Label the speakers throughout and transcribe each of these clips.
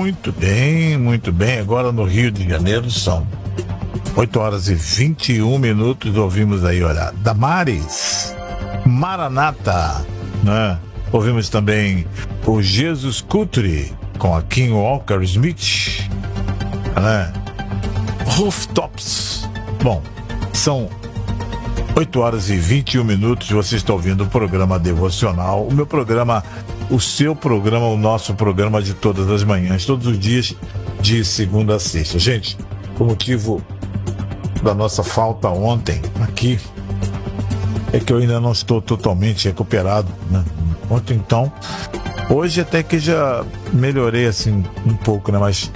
Speaker 1: Muito bem, muito bem. Agora no Rio de Janeiro são 8 horas e 21 minutos. Ouvimos aí, olha, Damares, Maranata, né? Ouvimos também o Jesus Culture com a King Walker Smith, né? Rooftops. Bom, são 8 horas e 21 minutos. Você está ouvindo o programa Devocional, o meu programa, o seu programa, o nosso programa de todas as manhãs, todos os dias, de segunda a sexta. Gente, o motivo da nossa falta ontem aqui é que eu ainda não estou totalmente recuperado, né? Ontem, então, hoje até que já melhorei assim um pouco, né? Mas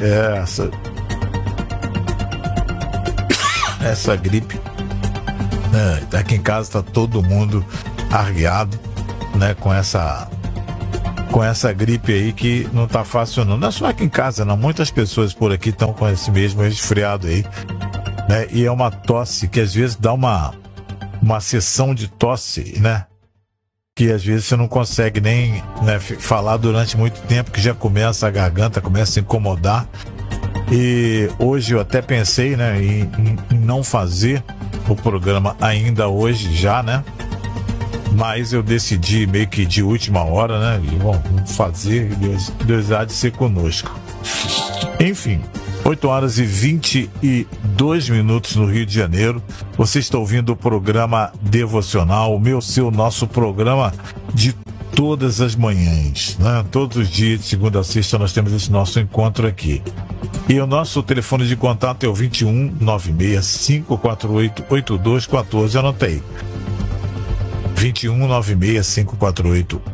Speaker 1: essa gripe, né? Aqui em casa está todo mundo arriado, né? Com essa gripe aí que não tá fácil não. Não é só aqui em casa, não. Muitas pessoas por aqui estão com esse mesmo resfriado aí, né? E é uma tosse que às vezes dá uma sessão de tosse, né? Que às vezes você não consegue nem, né, falar durante muito tempo, que já começa a garganta, começa a incomodar. E hoje eu até pensei, né, em não fazer o programa ainda hoje já, né? Mas eu decidi meio que de última hora, né? E, bom, vamos fazer, Deus há de ser conosco. Enfim, 8 horas e 22 minutos no Rio de Janeiro. Você está ouvindo o programa Devocional, o meu, seu, nosso programa de todas as manhãs, né? Todos os dias, de segunda a sexta, nós temos esse nosso encontro aqui. E o nosso telefone de contato é o 21 96 548 8214. Anota aí. 21 96 548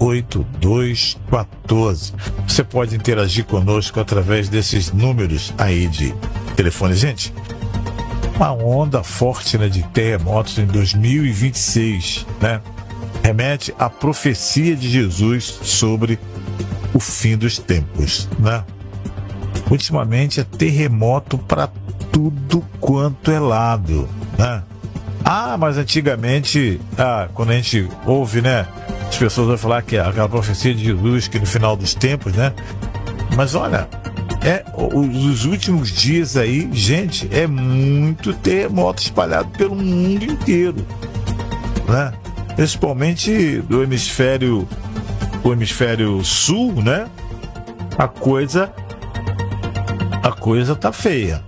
Speaker 1: 8214. Você pode interagir conosco através desses números aí de telefone. Gente, uma onda forte, né, de terremotos em 2026, né? Remete à profecia de Jesus sobre o fim dos tempos, né? Ultimamente é terremoto para tudo quanto é lado, né? Mas antigamente, quando a gente ouve, né, as pessoas vão falar que aquela profecia de Jesus, que no final dos tempos, né? Mas olha, os últimos dias aí, gente, é muito terremoto espalhado pelo mundo inteiro, né? Principalmente do hemisfério sul, né? A coisa tá feia,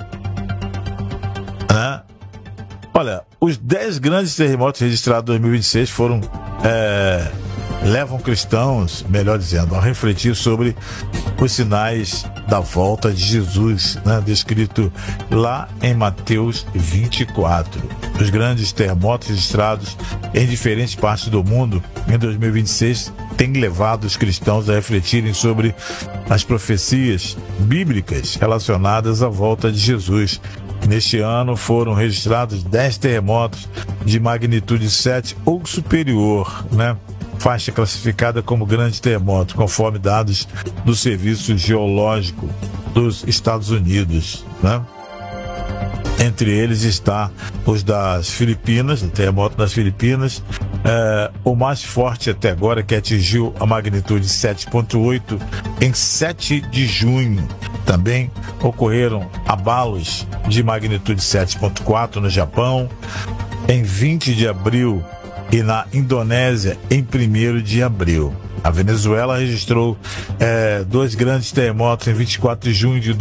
Speaker 1: né? Olha, os 10 grandes terremotos registrados em 2026 levam cristãos, melhor dizendo, a refletir sobre os sinais da volta de Jesus, né, descrito lá em Mateus 24. Os grandes terremotos registrados em diferentes partes do mundo em 2026 têm levado os cristãos a refletirem sobre as profecias bíblicas relacionadas à volta de Jesus. Neste ano foram registrados 10 terremotos de magnitude 7 ou superior, né? Faixa classificada como grande terremoto, conforme dados do Serviço Geológico dos Estados Unidos, né? Entre eles está os das Filipinas, o terremoto das Filipinas, o mais forte até agora, que atingiu a magnitude 7,8 em 7 de junho. Também ocorreram abalos de magnitude 7,4 no Japão, em 20 de abril, e na Indonésia, em 1º de abril. A Venezuela registrou 2 grandes terremotos em 24 de junho de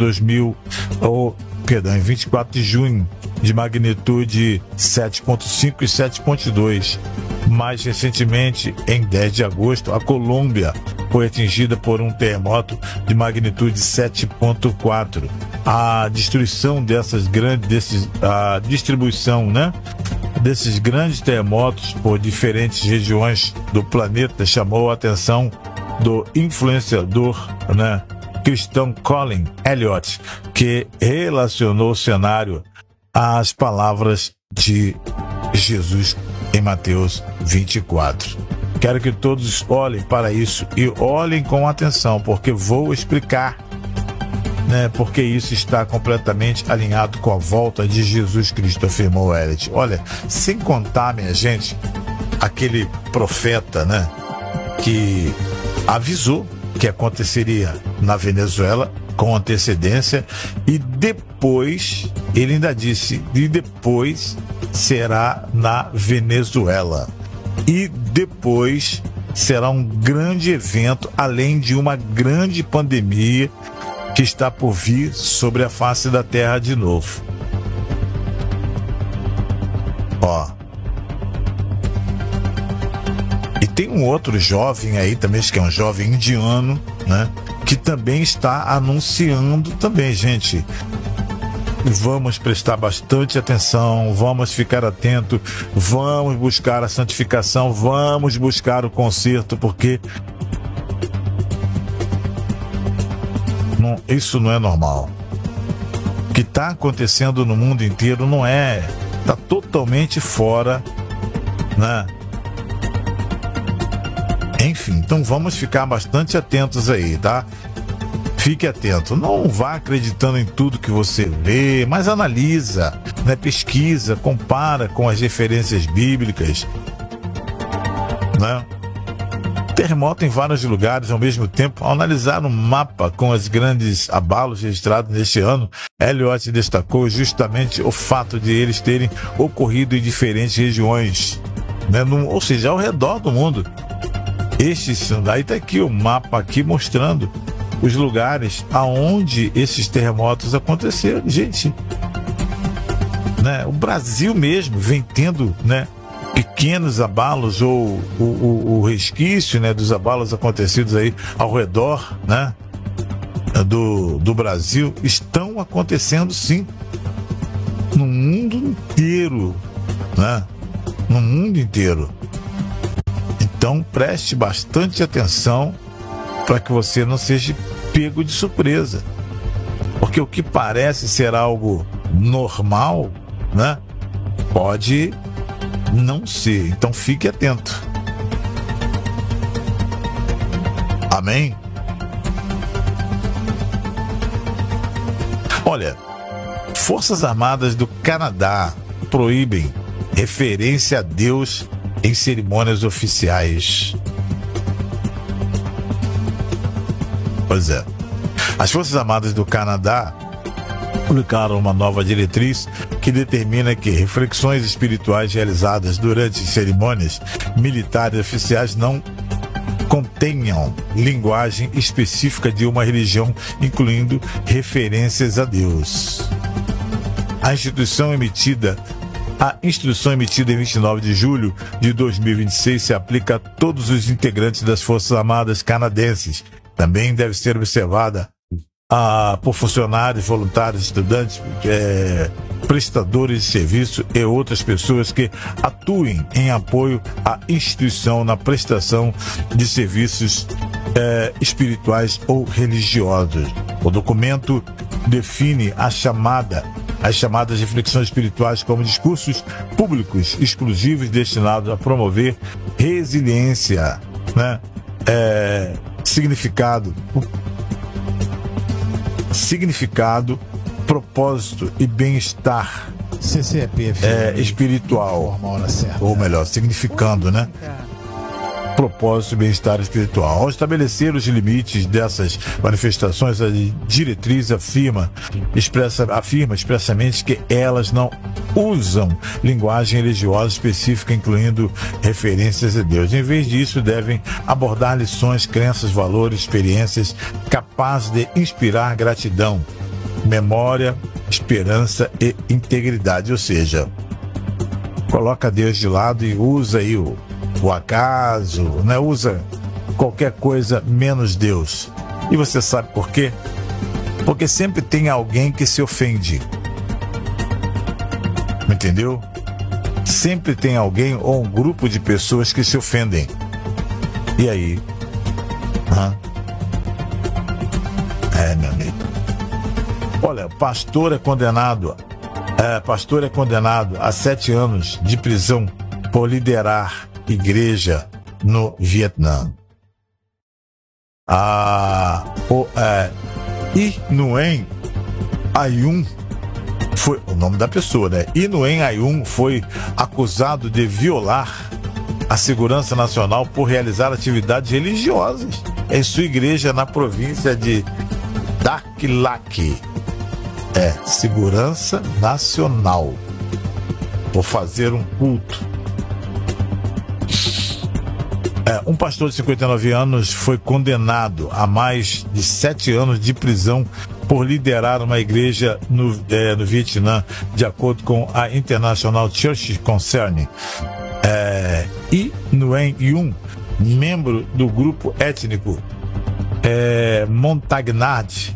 Speaker 1: 24 de junho, de magnitude 7,5 e 7,2. Mais recentemente, em 10 de agosto, a Colômbia foi atingida por um terremoto de magnitude 7,4. A distribuição né, desses grandes terremotos por diferentes regiões do planeta chamou a atenção do influenciador, né, cristão Colin Elliott, que relacionou o cenário às palavras de Jesus em Mateus 24. Quero que todos olhem para isso e olhem com atenção, porque vou explicar, né, porque isso está completamente alinhado com a volta de Jesus Cristo, afirmou Elliott. Olha, sem contar, minha gente, aquele profeta, né, que avisou que aconteceria na Venezuela com antecedência, e depois, ele ainda disse, e depois será na Venezuela. E depois será um grande evento, além de uma grande pandemia que está por vir sobre a face da Terra de novo. Ó. E tem um outro jovem aí também, que é um jovem indiano, né? Que também está anunciando também, gente. Vamos prestar bastante atenção, vamos ficar atento, vamos buscar a santificação, vamos buscar o conserto, porque isso não é normal. O que está acontecendo no mundo inteiro não é, está totalmente fora, né? Enfim, então vamos ficar bastante atentos aí, tá? Fique atento, não vá acreditando em tudo que você vê, mas analisa, né? Pesquisa, compara com as referências bíblicas, né? Terremoto em vários lugares ao mesmo tempo. Ao analisar um mapa com os grandes abalos registrados neste ano, Elliott destacou justamente o fato de eles terem ocorrido em diferentes regiões, né? Ou seja, ao redor do mundo. Daí está aqui o mapa aqui mostrando os lugares aonde esses terremotos aconteceram, gente, né? O Brasil mesmo vem tendo, né, pequenos abalos ou o resquício, né, dos abalos acontecidos aí ao redor, né, do Brasil, estão acontecendo sim no mundo inteiro, né? No mundo inteiro. Então preste bastante atenção para que você não seja pego de surpresa. Porque o que parece ser algo normal, né, pode não ser. Então fique atento. Amém? Olha, Forças Armadas do Canadá proíbem referência a Deus em cerimônias oficiais. Pois é. As Forças Armadas do Canadá publicaram uma nova diretriz que determina que reflexões espirituais realizadas durante cerimônias militares oficiais não contenham linguagem específica de uma religião, incluindo referências a Deus. A instrução emitida em 29 de julho de 2026 se aplica a todos os integrantes das Forças Armadas canadenses. Também deve ser observada por funcionários, voluntários, estudantes, prestadores de serviço e outras pessoas que atuem em apoio à instituição na prestação de serviços espirituais ou religiosos. O documento define as chamadas reflexões espirituais como discursos públicos exclusivos destinados a promover resiliência, né? Significado, propósito e bem-estar espiritual, ou melhor, significando, né? Propósito e bem-estar espiritual. Ao estabelecer os limites dessas manifestações, a diretriz afirma expressamente que elas não usam linguagem religiosa específica, incluindo referências a Deus. Em vez disso, devem abordar lições, crenças, valores, experiências capazes de inspirar gratidão, memória, esperança e integridade. Ou seja, coloca Deus de lado e usa aí o acaso, né? Usa qualquer coisa menos Deus. E você sabe por quê? Porque sempre tem alguém que se ofende. Entendeu? Sempre tem alguém ou um grupo de pessoas que se ofendem. E aí? Meu amigo. Olha, pastor é condenado a 7 anos de prisão por liderar igreja no Vietnã. Nguyen Ayun foi o nome da pessoa, né? Nguyen Ayun foi acusado de violar a segurança nacional por realizar atividades religiosas em sua igreja na província de Darklak. Segurança Nacional. Vou fazer um culto. Um pastor de 59 anos foi condenado a mais de 7 anos de prisão por liderar uma igreja no Vietnã, de acordo com a International Church Concern. E Nguyen Yun, membro do grupo étnico Montagnard,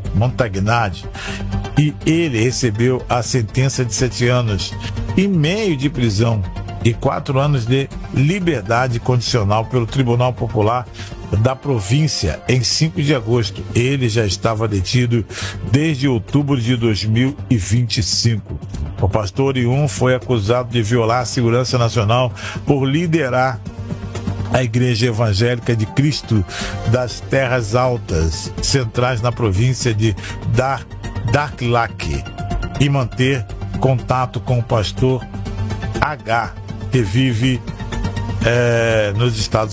Speaker 1: e ele recebeu a sentença de 7 anos e meio de prisão e 4 anos de liberdade condicional pelo Tribunal Popular da província em 5 de agosto. Ele já estava detido desde outubro de 2025. O pastor Yun foi acusado de violar a segurança nacional por liderar a Igreja Evangélica de Cristo das Terras Altas Centrais na província de Darklak e manter contato com o pastor H, que vive nos Estados